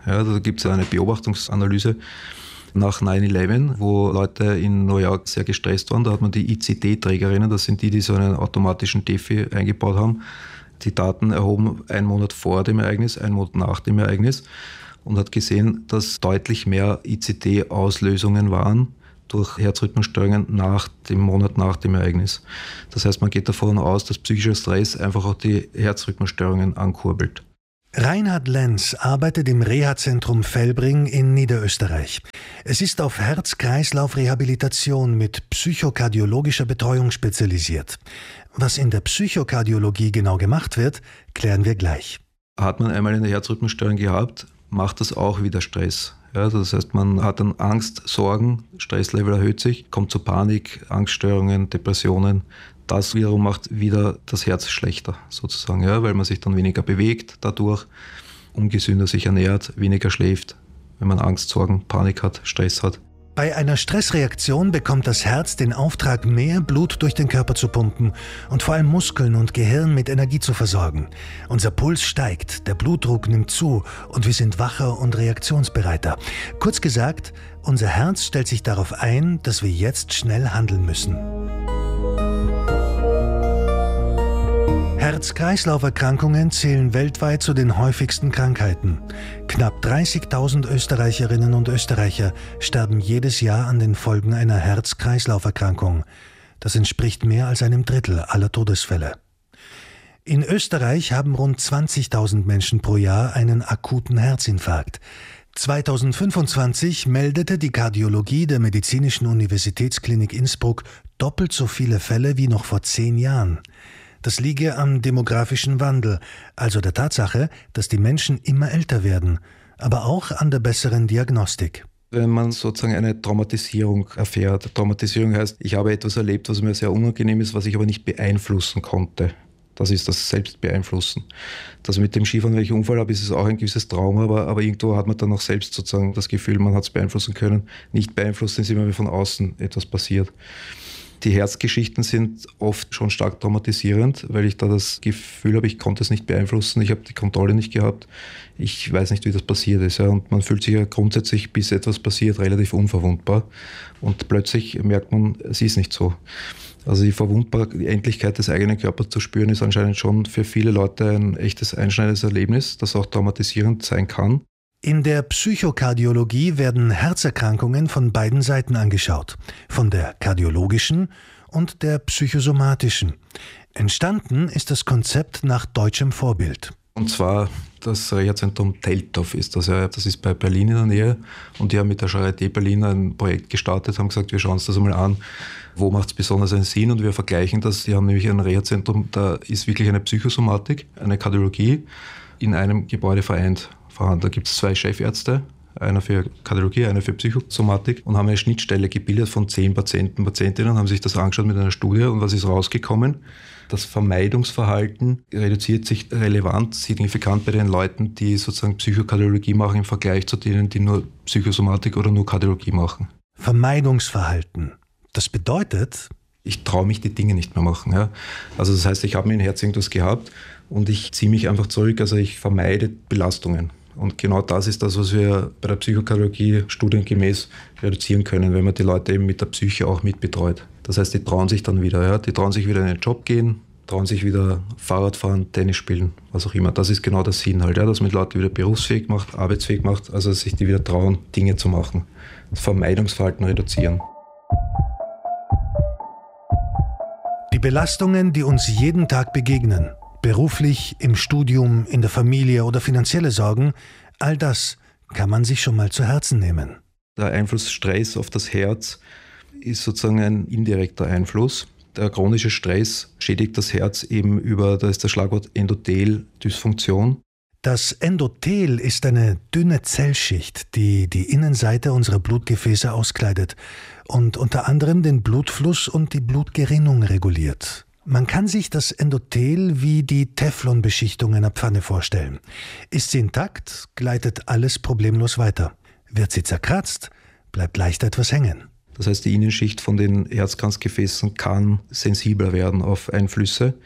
Ja, da gibt es eine Beobachtungsanalyse nach neun elf, wo Leute in New York sehr gestresst waren. Da hat man die I C D-Trägerinnen, das sind die, die so einen automatischen Defi eingebaut haben, die Daten erhoben einen Monat vor dem Ereignis, einen Monat nach dem Ereignis und hat gesehen, dass deutlich mehr I C D-Auslösungen waren durch Herzrhythmusstörungen nach dem Monat nach dem Ereignis. Das heißt, man geht davon aus, dass psychischer Stress einfach auch die Herzrhythmusstörungen ankurbelt. Reinhard Lenz arbeitet im Reha-Zentrum Velbring in Niederösterreich. Es ist auf Herz-Kreislauf-Rehabilitation mit psychokardiologischer Betreuung spezialisiert. Was in der Psychokardiologie genau gemacht wird, klären wir gleich. Hat man einmal eine Herzrhythmusstörung gehabt, macht das auch wieder Stress. Ja, das heißt, man hat dann Angst, Sorgen, Stresslevel erhöht sich, kommt zu Panik, Angststörungen, Depressionen. Das wiederum macht wieder das Herz schlechter, sozusagen, ja, weil man sich dann weniger bewegt dadurch, ungesünder sich ernährt, weniger schläft, wenn man Angst, Sorgen, Panik hat, Stress hat. Bei einer Stressreaktion bekommt das Herz den Auftrag, mehr Blut durch den Körper zu pumpen und vor allem Muskeln und Gehirn mit Energie zu versorgen. Unser Puls steigt, der Blutdruck nimmt zu und wir sind wacher und reaktionsbereiter. Kurz gesagt, unser Herz stellt sich darauf ein, dass wir jetzt schnell handeln müssen. Herz-Kreislauf-Erkrankungen zählen weltweit zu den häufigsten Krankheiten. Knapp dreißigtausend Österreicherinnen und Österreicher sterben jedes Jahr an den Folgen einer Herz-Kreislauf-Erkrankung. Das entspricht mehr als einem Drittel aller Todesfälle. In Österreich haben rund zwanzigtausend Menschen pro Jahr einen akuten Herzinfarkt. zweitausendfünfundzwanzig meldete die Kardiologie der Medizinischen Universitätsklinik Innsbruck doppelt so viele Fälle wie noch vor zehn Jahren. Das liege am demografischen Wandel, also der Tatsache, dass die Menschen immer älter werden, aber auch an der besseren Diagnostik. Wenn man sozusagen eine Traumatisierung erfährt, Traumatisierung heißt, ich habe etwas erlebt, was mir sehr unangenehm ist, was ich aber nicht beeinflussen konnte. Das ist das Selbstbeeinflussen. Das mit dem Skifahren, wenn ich einen Unfall habe, ist es auch ein gewisses Trauma, aber, aber irgendwo hat man dann auch selbst sozusagen das Gefühl, man hat es beeinflussen können. Nicht beeinflussen ist immer, wenn von außen etwas passiert. Die Herzgeschichten sind oft schon stark traumatisierend, weil ich da das Gefühl habe, ich konnte es nicht beeinflussen, ich habe die Kontrolle nicht gehabt, ich weiß nicht, wie das passiert ist. Ja. Und man fühlt sich ja grundsätzlich, bis etwas passiert, relativ unverwundbar. Und plötzlich merkt man, es ist nicht so. Also die Verwundbarkeit, die Endlichkeit des eigenen Körpers zu spüren, ist anscheinend schon für viele Leute ein echtes einschneidendes Erlebnis, das auch traumatisierend sein kann. In der Psychokardiologie werden Herzerkrankungen von beiden Seiten angeschaut, von der kardiologischen und der psychosomatischen. Entstanden ist das Konzept nach deutschem Vorbild. Und zwar das Reha-Zentrum Teltow ist das. Ja, das ist bei Berlin in der Nähe und die haben mit der Charité Berlin ein Projekt gestartet, haben gesagt, wir schauen uns das einmal an, wo macht es besonders einen Sinn und wir vergleichen das. Die haben nämlich ein Reha-Zentrum, da ist wirklich eine Psychosomatik, eine Kardiologie in einem Gebäude vereint. Da gibt es zwei Chefärzte, einer für Kardiologie, einer für Psychosomatik und haben eine Schnittstelle gebildet von zehn Patienten, Patientinnen, haben sich das angeschaut mit einer Studie und was ist rausgekommen? Das Vermeidungsverhalten reduziert sich relevant, signifikant bei den Leuten, die sozusagen Psychokardiologie machen im Vergleich zu denen, die nur Psychosomatik oder nur Kardiologie machen. Vermeidungsverhalten. Das bedeutet? Ich traue mich die Dinge nicht mehr machen. Ja. Also das heißt, ich habe mir ein Herz irgendwas gehabt und ich ziehe mich einfach zurück, also ich vermeide Belastungen. Und genau das ist das, was wir bei der Psychokardiologie studiengemäß reduzieren können, wenn man die Leute eben mit der Psyche auch mitbetreut. Das heißt, die trauen sich dann wieder, ja, die trauen sich wieder in den Job gehen, trauen sich wieder Fahrrad fahren, Tennis spielen, was auch immer. Das ist genau der Sinn halt, ja, dass man die Leute wieder berufsfähig macht, arbeitsfähig macht, also dass sich die wieder trauen, Dinge zu machen. Das Vermeidungsverhalten reduzieren. Die Belastungen, die uns jeden Tag begegnen, beruflich, im Studium, in der Familie oder finanzielle Sorgen, all das kann man sich schon mal zu Herzen nehmen. Der Einfluss Stress auf das Herz ist sozusagen ein indirekter Einfluss. Der chronische Stress schädigt das Herz eben über, da ist das Schlagwort Endothel-Dysfunktion. Das Endothel ist eine dünne Zellschicht, die die Innenseite unserer Blutgefäße auskleidet und unter anderem den Blutfluss und die Blutgerinnung reguliert. Man kann sich das Endothel wie die Teflonbeschichtung einer Pfanne vorstellen. Ist sie intakt, gleitet alles problemlos weiter. Wird sie zerkratzt, bleibt leicht etwas hängen. Das heißt, die Innenschicht von den Herzkranzgefäßen kann sensibler werden auf Einflüsse.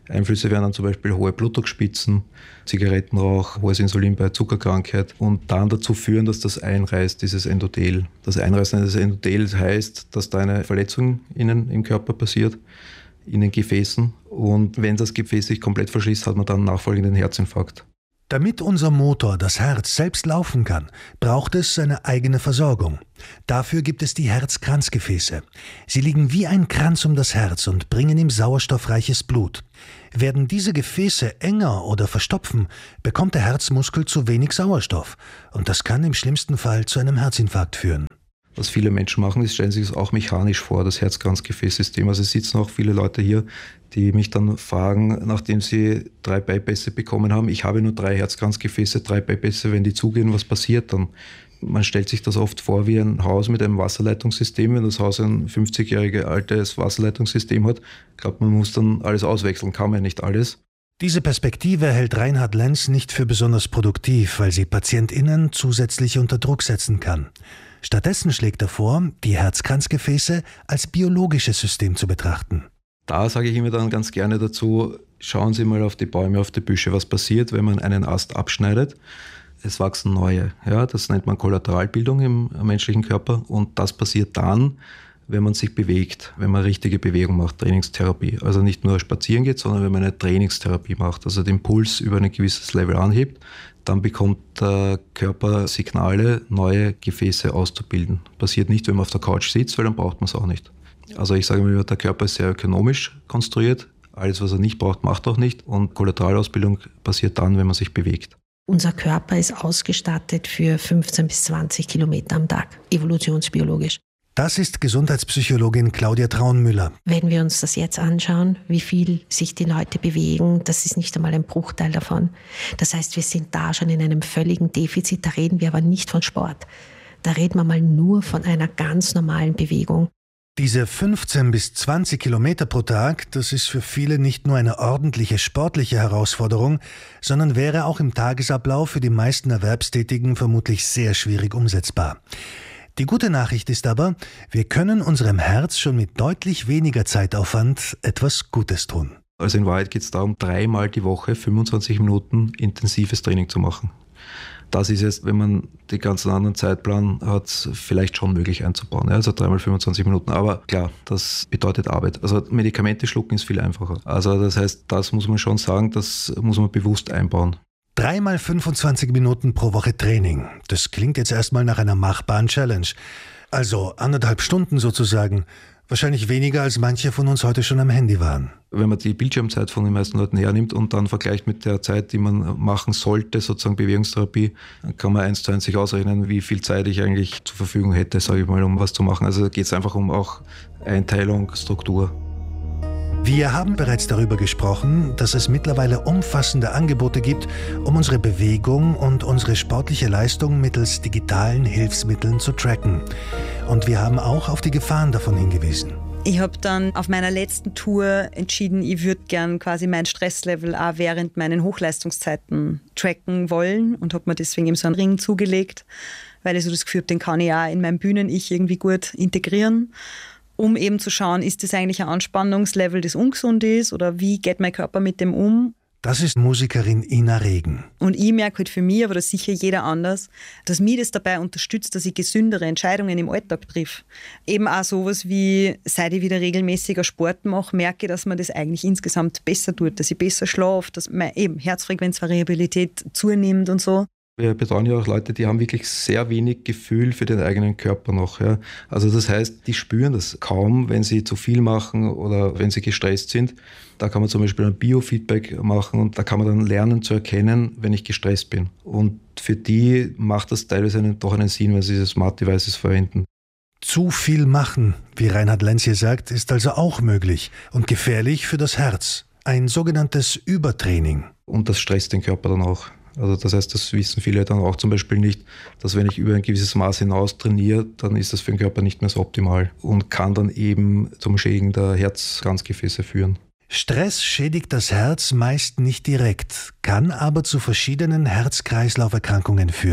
Einflüsse wären dann zum Beispiel hohe Blutdruckspitzen, Zigarettenrauch, hohes Insulin bei Zuckerkrankheit und dann dazu führen, dass das einreißt, dieses Endothel. Das Einreißen des Endothels heißt, dass da eine Verletzung innen im Körper passiert, in den Gefäßen, und wenn das Gefäß sich komplett verschließt, hat man dann nachfolgenden Herzinfarkt. Damit unser Motor, das Herz, selbst laufen kann, braucht es seine eigene Versorgung. Dafür gibt es die Herzkranzgefäße. Sie liegen wie ein Kranz um das Herz und bringen ihm sauerstoffreiches Blut. Werden diese Gefäße enger oder verstopfen, bekommt der Herzmuskel zu wenig Sauerstoff. Und das kann im schlimmsten Fall zu einem Herzinfarkt führen. Was viele Menschen machen, ist, stellen sich das auch mechanisch vor, das Herzkranzgefäßsystem. Also es sitzen auch viele Leute hier, die mich dann fragen, nachdem sie drei Bypässe bekommen haben, ich habe nur drei Herzkranzgefäße, drei Bypässe, wenn die zugehen, was passiert dann? Man stellt sich das oft vor wie ein Haus mit einem Wasserleitungssystem. Wenn das Haus ein fünfzigjähriges altes Wasserleitungssystem hat, glaubt man, muss dann alles auswechseln, kann man ja nicht alles. Diese Perspektive hält Reinhard Lenz nicht für besonders produktiv, weil sie PatientInnen zusätzlich unter Druck setzen kann. Stattdessen schlägt er vor, die Herzkranzgefäße als biologisches System zu betrachten. Da sage ich immer dann ganz gerne dazu, schauen Sie mal auf die Bäume, auf die Büsche, was passiert, wenn man einen Ast abschneidet. Es wachsen neue. Ja, das nennt man Kollateralbildung im menschlichen Körper, und das passiert dann, wenn man sich bewegt, wenn man richtige Bewegung macht, Trainingstherapie. Also nicht nur spazieren geht, sondern wenn man eine Trainingstherapie macht, also den Puls über ein gewisses Level anhebt, dann bekommt der Körper Signale, neue Gefäße auszubilden. Passiert nicht, wenn man auf der Couch sitzt, weil dann braucht man es auch nicht. Also ich sage immer, der Körper ist sehr ökonomisch konstruiert. Alles, was er nicht braucht, macht er auch nicht. Und Kollateralausbildung passiert dann, wenn man sich bewegt. Unser Körper ist ausgestattet für fünfzehn bis zwanzig Kilometer am Tag, evolutionsbiologisch. Das ist Gesundheitspsychologin Claudia Traunmüller. Wenn wir uns das jetzt anschauen, wie viel sich die Leute bewegen, das ist nicht einmal ein Bruchteil davon. Das heißt, wir sind da schon in einem völligen Defizit, da reden wir aber nicht von Sport. Da reden wir mal nur von einer ganz normalen Bewegung. Diese fünfzehn bis zwanzig Kilometer pro Tag, das ist für viele nicht nur eine ordentliche sportliche Herausforderung, sondern wäre auch im Tagesablauf für die meisten Erwerbstätigen vermutlich sehr schwierig umsetzbar. Die gute Nachricht ist aber, wir können unserem Herz schon mit deutlich weniger Zeitaufwand etwas Gutes tun. Also in Wahrheit geht es darum, dreimal die Woche fünfundzwanzig Minuten intensives Training zu machen. Das ist jetzt, wenn man den ganzen anderen Zeitplan hat, vielleicht schon möglich einzubauen. Also dreimal fünfundzwanzig Minuten. Aber klar, das bedeutet Arbeit. Also Medikamente schlucken ist viel einfacher. Also das heißt, das muss man schon sagen, das muss man bewusst einbauen. Dreimal fünfundzwanzig Minuten pro Woche Training. Das klingt jetzt erstmal nach einer machbaren Challenge. Also anderthalb Stunden sozusagen. Wahrscheinlich weniger, als manche von uns heute schon am Handy waren. Wenn man die Bildschirmzeit von den meisten Leuten hernimmt und dann vergleicht mit der Zeit, die man machen sollte, sozusagen Bewegungstherapie, dann kann man eins zu eins sich ausrechnen, wie viel Zeit ich eigentlich zur Verfügung hätte, sage ich mal, um was zu machen. Also da geht es einfach um auch Einteilung, Struktur. Wir haben bereits darüber gesprochen, dass es mittlerweile umfassende Angebote gibt, um unsere Bewegung und unsere sportliche Leistung mittels digitalen Hilfsmitteln zu tracken. Und wir haben auch auf die Gefahren davon hingewiesen. Ich habe dann auf meiner letzten Tour entschieden, ich würde gern quasi mein Stresslevel auch während meinen Hochleistungszeiten tracken wollen und habe mir deswegen eben so einen Ring zugelegt, weil ich so das Gefühl habe, den kann ich auch in meinem Bühnen-Ich irgendwie gut integrieren, um eben zu schauen, ist das eigentlich ein Anspannungslevel, das ungesund ist, oder wie geht mein Körper mit dem um? Das ist Musikerin Ina Regen. Und ich merke halt für mich, aber das sicher jeder anders, dass mich das dabei unterstützt, dass ich gesündere Entscheidungen im Alltag triff. Eben auch sowas wie, seit ich wieder regelmäßiger Sport mache, merke ich, dass man das eigentlich insgesamt besser tut, dass ich besser schlafe, dass meine eben Herzfrequenzvariabilität zunimmt und so. Wir betreuen ja auch Leute, die haben wirklich sehr wenig Gefühl für den eigenen Körper noch. Ja. Also das heißt, die spüren das kaum, wenn sie zu viel machen oder wenn sie gestresst sind. Da kann man zum Beispiel ein Biofeedback machen und da kann man dann lernen zu erkennen, wenn ich gestresst bin. Und für die macht das teilweise einen, doch einen Sinn, wenn sie diese Smart Devices verwenden. Zu viel machen, wie Reinhard Lenz hier sagt, ist also auch möglich und gefährlich für das Herz. Ein sogenanntes Übertraining. Und das stresst den Körper dann auch. Also das heißt, das wissen viele dann auch zum Beispiel nicht, dass wenn ich über ein gewisses Maß hinaus trainiere, dann ist das für den Körper nicht mehr so optimal und kann dann eben zum Schädigen der Herzkranzgefäße führen. Stress schädigt das Herz meist nicht direkt, kann aber zu verschiedenen Herz-Kreislauf-Erkrankungen führen.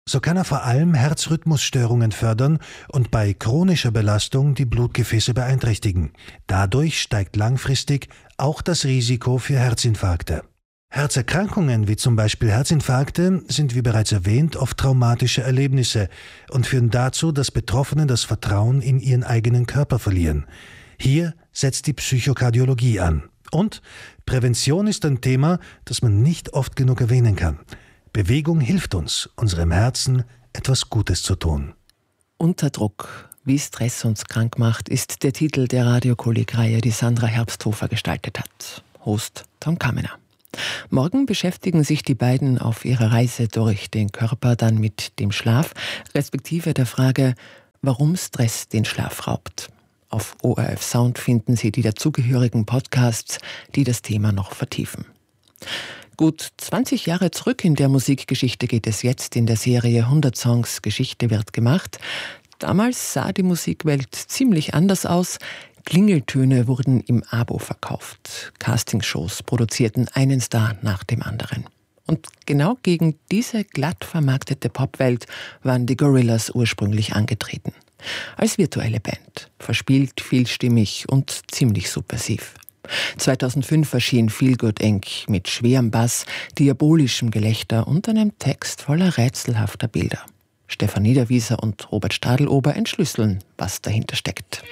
So kann er vor allem Herzrhythmusstörungen fördern und bei chronischer Belastung die Blutgefäße beeinträchtigen. Dadurch steigt langfristig auch das Risiko für Herzinfarkte. Herzerkrankungen wie zum Beispiel Herzinfarkte sind, wie bereits erwähnt, oft traumatische Erlebnisse und führen dazu, dass Betroffene das Vertrauen in ihren eigenen Körper verlieren. Hier setzt die Psychokardiologie an. Und Prävention ist ein Thema, das man nicht oft genug erwähnen kann. Bewegung hilft uns, unserem Herzen etwas Gutes zu tun. Unter Druck, wie Stress uns krank macht, ist der Titel der Radiokolleg-Reihe, die Sandra Herbsthofer gestaltet hat. Host Tom Kamener. Morgen beschäftigen sich die beiden auf ihrer Reise durch den Körper dann mit dem Schlaf, respektive der Frage, warum Stress den Schlaf raubt. Auf O R F Sound finden Sie die dazugehörigen Podcasts, die das Thema noch vertiefen. Gut zwanzig Jahre zurück in der Musikgeschichte geht es jetzt in der Serie hundert Songs Geschichte wird gemacht. Damals sah die Musikwelt ziemlich anders aus. Klingeltöne wurden im Abo verkauft. Castingshows produzierten einen Star nach dem anderen. Und genau gegen diese glatt vermarktete Popwelt waren die Gorillaz ursprünglich angetreten. Als virtuelle Band, verspielt, vielstimmig und ziemlich subversiv. zweitausendfünf erschien Feel Good Incorporated mit schwerem Bass, diabolischem Gelächter und einem Text voller rätselhafter Bilder. Stefan Niederwieser und Robert Stadelober entschlüsseln, was dahinter steckt.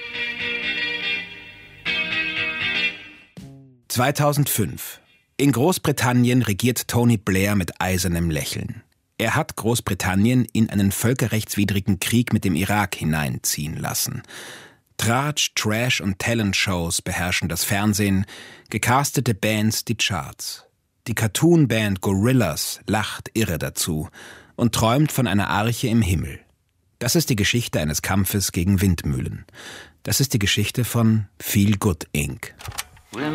zweitausendfünf. In Großbritannien regiert Tony Blair mit eisernem Lächeln. Er hat Großbritannien in einen völkerrechtswidrigen Krieg mit dem Irak hineinziehen lassen. Tratsch, Trash und Talentshows beherrschen das Fernsehen, gecastete Bands die Charts. Die Cartoon-Band Gorillaz lacht irre dazu und träumt von einer Arche im Himmel. Das ist die Geschichte eines Kampfes gegen Windmühlen. Das ist die Geschichte von Feel Good Incorporated.